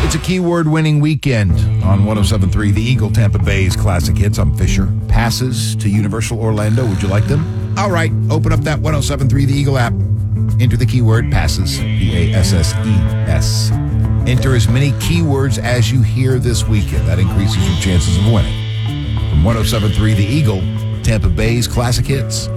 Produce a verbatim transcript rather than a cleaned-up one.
It's a keyword winning weekend on one oh seven point three The Eagle, Tampa Bay's classic hits. I'm Fisher. Passes to Universal Orlando. Would you like them? All right. Open up that one oh seven point three The Eagle app. Enter the keyword passes, P A S S E S. Enter as many keywords as you hear this weekend. That increases your chances of winning. From one oh seven point three The Eagle, Tampa Bay's classic hits.